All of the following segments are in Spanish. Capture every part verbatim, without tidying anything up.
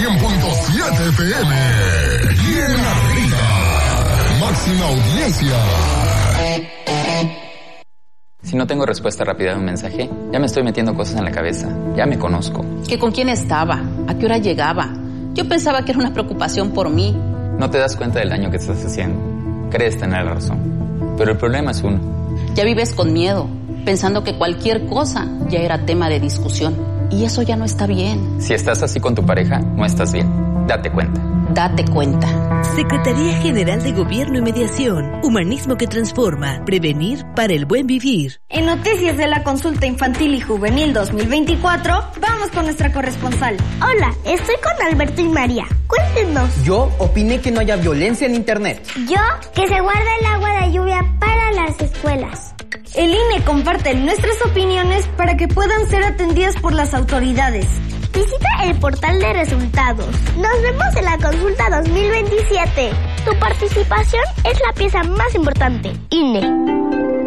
cien punto siete F M. Bien arriba. Máxima audiencia. Si no tengo respuesta rápida de un mensaje, ya me estoy metiendo cosas en la cabeza. Ya me conozco. ¿Que con quién estaba? ¿A qué hora llegaba? Yo pensaba que era una preocupación por mí. No te das cuenta del daño que estás haciendo. Crees tener la razón. Pero el problema es uno. Ya vives con miedo, pensando que cualquier cosa ya era tema de discusión. Y eso ya no está bien. Si estás así con tu pareja, no estás bien. Date cuenta. Date cuenta. Secretaría General de Gobierno y Mediación. Humanismo que transforma. Prevenir para el buen vivir. En noticias de la consulta infantil y juvenil dos mil veinticuatro, vamos con nuestra corresponsal. Hola, estoy con Alberto y María. Cuéntenos. Yo opiné que no haya violencia en internet. Yo, que se guarde el agua de lluvia para las escuelas. El I N E comparte nuestras opiniones para que puedan ser atendidas por las autoridades. Visita el portal de resultados. Nos vemos en la consulta dos mil veintisiete. Tu participación es la pieza más importante. I N E.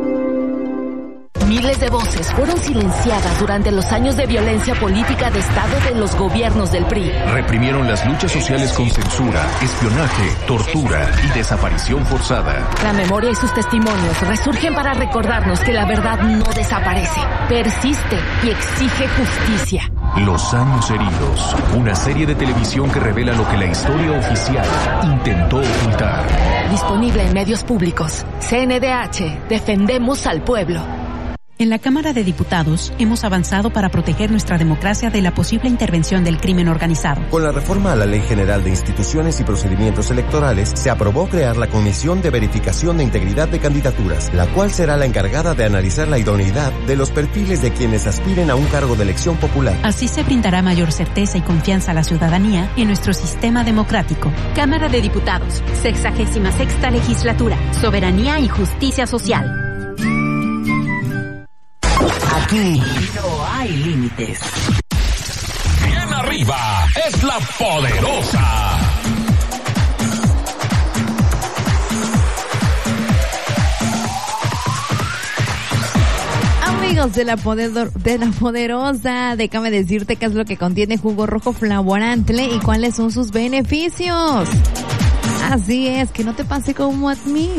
Miles de voces fueron silenciadas durante los años de violencia política de Estado de los gobiernos del P R I. Reprimieron las luchas sociales con censura, espionaje, tortura y desaparición forzada. La memoria y sus testimonios resurgen para recordarnos que la verdad no desaparece, persiste y exige justicia. Los años heridos, una serie de televisión que revela lo que la historia oficial intentó ocultar. Disponible en medios públicos. C N D H, defendemos al pueblo. En la Cámara de Diputados hemos avanzado para proteger nuestra democracia de la posible intervención del crimen organizado. Con la reforma a la Ley General de Instituciones y Procedimientos Electorales, se aprobó crear la Comisión de Verificación de Integridad de Candidaturas, la cual será la encargada de analizar la idoneidad de los perfiles de quienes aspiren a un cargo de elección popular. Así se brindará mayor certeza y confianza a la ciudadanía en nuestro sistema democrático. Cámara de Diputados, sexagésima sexta legislatura, soberanía y justicia social. Aquí no hay límites. Bien arriba es la poderosa. Amigos de la, poder, de la poderosa, déjame decirte qué es lo que contiene jugo rojo Flavorantle y cuáles son sus beneficios. Así es, que no te pase como a mí.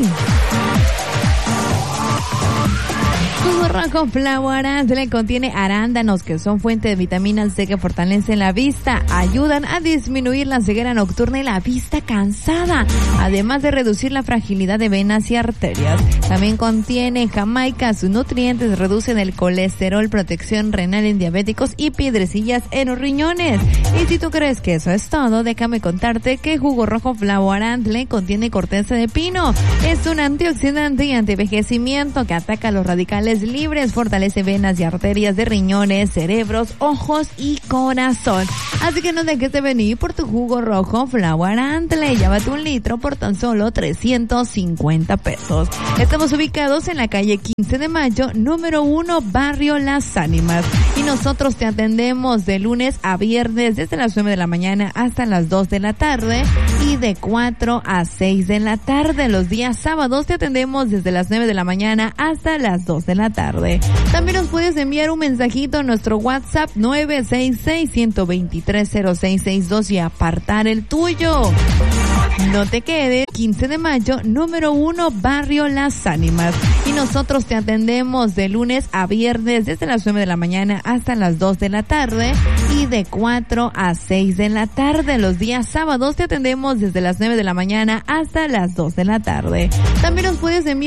Jugo rojo Flavorantle contiene arándanos, que son fuente de vitamina C que fortalecen la vista, ayudan a disminuir la ceguera nocturna y la vista cansada, además de reducir la fragilidad de venas y arterias. También contiene jamaica, sus nutrientes reducen el colesterol, protección renal en diabéticos y piedrecillas en los riñones. Y si tú crees que eso es todo, déjame contarte que jugo rojo Flavorantle contiene corteza de pino. Es un antioxidante y antienvejecimiento que ataca los radicales libres, fortalece venas y arterias de riñones, cerebros, ojos y corazón. Así que no dejes de venir por tu jugo rojo Flavorantle. Llévate un litro por tan solo trescientos cincuenta pesos. Estamos ubicados en la calle quince de mayo, número uno, barrio Las Ánimas. Y nosotros te atendemos de lunes a viernes desde las nueve de la mañana hasta las dos de la tarde y de cuatro a seis de la tarde. Los días sábados te atendemos desde las nueve de la mañana hasta las dos de la tarde. También nos puedes enviar un mensajito a nuestro WhatsApp nueve seis seis, uno dos tres, cero seis seis dos y apartar el tuyo. No te quedes, quince de mayo, número uno, barrio Las Ánimas. Y nosotros te atendemos de lunes a viernes desde las nueve de la mañana hasta las dos de la tarde y de cuatro a seis de la tarde. Los días sábados te atendemos desde las nueve de la mañana hasta las dos de la tarde. También nos puedes enviar